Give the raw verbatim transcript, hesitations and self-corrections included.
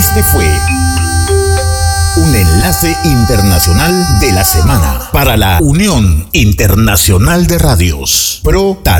Este fue un enlace internacional de la semana para la Unión Internacional de Radios. Pro Talent.